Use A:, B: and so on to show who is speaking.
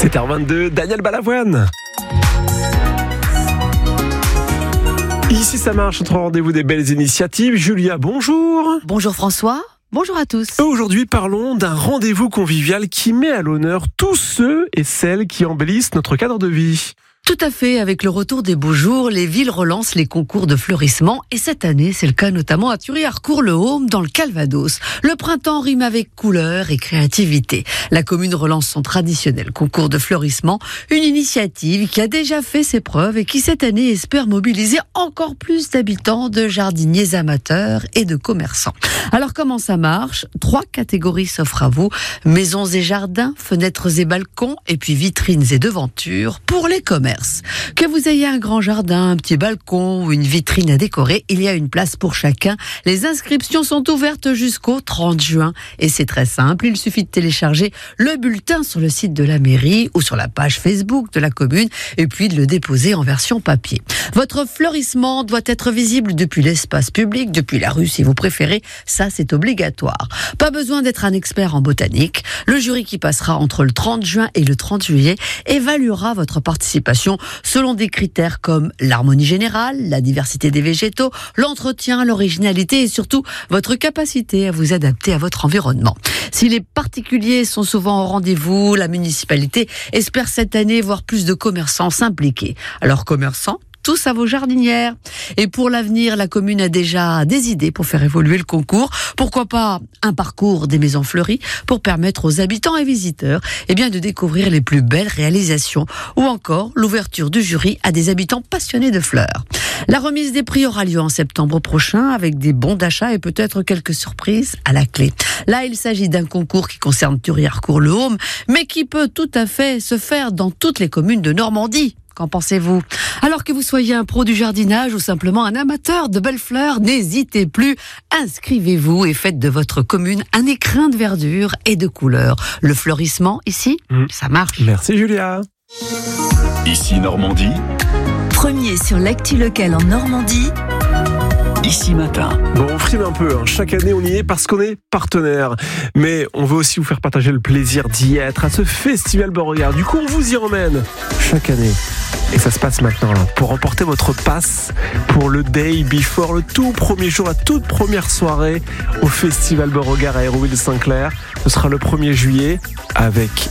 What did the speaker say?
A: 7h22, Daniel Balavoine. Ici ça marche, notre rendez-vous des belles initiatives. Julia, bonjour.
B: Bonjour François, bonjour à tous.
A: Aujourd'hui, parlons d'un rendez-vous convivial qui met à l'honneur tous ceux et celles qui embellissent notre cadre de vie.
B: Tout à fait, avec le retour des beaux jours, les villes relancent les concours de fleurissement et cette année, c'est le cas notamment à Thury-Harcourt-le-Haume dans le Calvados. Le printemps rime avec couleur et créativité. La commune relance son traditionnel concours de fleurissement, une initiative qui a déjà fait ses preuves et qui cette année espère mobiliser encore plus d'habitants, de jardiniers amateurs et de commerçants. Alors comment ça marche ? 3 catégories s'offrent à vous, maisons et jardins, fenêtres et balcons et puis vitrines et devantures pour les commerces. Que vous ayez un grand jardin, un petit balcon ou une vitrine à décorer, il y a une place pour chacun. Les inscriptions sont ouvertes jusqu'au 30 juin. Et c'est très simple, il suffit de télécharger le bulletin sur le site de la mairie ou sur la page Facebook de la commune et puis de le déposer en version papier. Votre fleurissement doit être visible depuis l'espace public, depuis la rue si vous préférez. Ça, c'est obligatoire. Pas besoin d'être un expert en botanique. Le jury qui passera entre le 30 juin et le 30 juillet évaluera votre participation selon des critères comme l'harmonie générale, la diversité des végétaux, l'entretien, l'originalité et surtout votre capacité à vous adapter à votre environnement. Si les particuliers sont souvent au rendez-vous, la municipalité espère cette année voir plus de commerçants s'impliquer. Alors commerçants, tous à vos jardinières. Et pour l'avenir, la commune a déjà des idées pour faire évoluer le concours. Pourquoi pas un parcours des maisons fleuries pour permettre aux habitants et visiteurs de découvrir les plus belles réalisations ou encore l'ouverture du jury à des habitants passionnés de fleurs. La remise des prix aura lieu en septembre prochain avec des bons d'achat et peut-être quelques surprises à la clé. Là, il s'agit d'un concours qui concerne Thury-Harcourt-le-Haume, mais qui peut tout à fait se faire dans toutes les communes de Normandie. Qu'en pensez-vous ? Alors que vous soyez un pro du jardinage ou simplement un amateur de belles fleurs, n'hésitez plus, inscrivez-vous et faites de votre commune un écrin de verdure et de couleurs. Le fleurissement, ici, ça marche.
A: Merci Julia.
C: Ici Normandie.
D: Premier sur l'actu locale en Normandie.
C: Ici Matin.
A: Bon, on frime un peu, chaque année on y est parce qu'on est partenaire. Mais on veut aussi vous faire partager le plaisir d'y être à ce festival Beauregard. Du coup, on vous y emmène chaque année. Et ça se passe maintenant, là, pour remporter votre passe pour le Day Before, le tout premier jour, la toute première soirée au festival Beauregard à Hérouville-Saint-Clair. Ce sera le 1er juillet avec